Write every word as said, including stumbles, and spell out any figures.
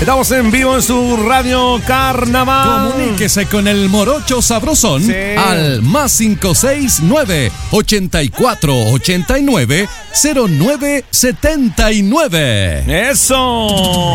Estamos en vivo en su Radio Carnaval. Comuníquese con el Morocho Sabrosón sí. al más cinco seis nueve, ochenta y cuatro, ochenta y nueve, cero nueve setenta y nueve. ¡Eso!